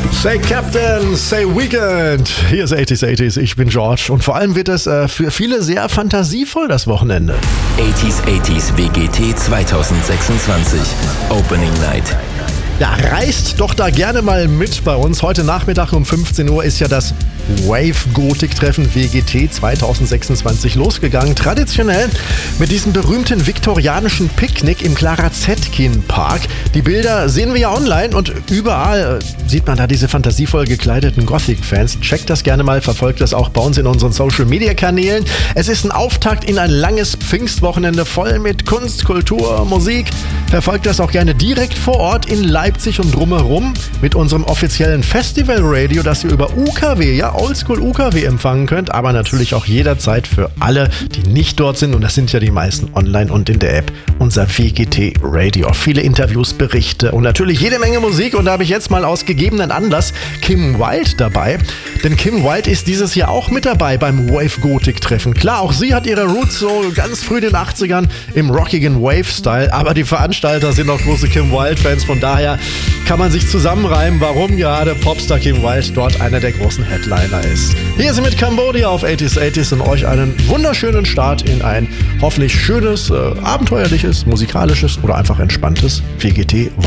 Say Captain, say Weekend. Hier ist 80s, ich bin George. Und vor allem wird es für viele sehr fantasievoll, das Wochenende. 80s WGT 2026 Opening Night. Ja, reist doch da gerne mal mit bei uns. Heute Nachmittag um 15 Uhr ist ja das Wave-Gotik-Treffen WGT 2026 losgegangen. Traditionell mit diesem berühmten viktorianischen Picknick im Clara Zetkin Park. Die Bilder sehen wir ja online und überall sieht man da diese fantasievoll gekleideten Gothic-Fans. Checkt das gerne mal, verfolgt das auch bei uns in unseren Social-Media-Kanälen. Es ist ein Auftakt in ein langes Pfingstwochenende voll mit Kunst, Kultur, Musik. Verfolgt das auch gerne direkt vor Ort in Leipzig und drumherum mit unserem offiziellen Festival-Radio, das ihr über UKW, ja, Oldschool UKW empfangen könnt, aber natürlich auch jederzeit für alle, die nicht dort sind, und das sind ja die meisten online und in der App, unser WGT-Radio. Viele Interviews, Berichte und natürlich jede Menge Musik, und da habe ich jetzt mal aus gegebenen Anlass Kim Wilde dabei, denn Kim Wilde ist dieses Jahr auch mit dabei beim Wave-Gotik-Treffen. Klar, auch sie hat ihre Roots so ganz früh in den 80ern im rockigen Wave-Style, aber die Veranstalter sind auch große Kim Wilde-Fans, von daher kann man sich zusammenreimen, warum gerade Popstar Kim Wilde dort einer der großen Headliner ist. Hier sind mit Cambodia auf 80s und euch einen wunderschönen Start in ein hoffentlich schönes, abenteuerliches, musikalisches oder einfach entspanntes WGT-Wochenende.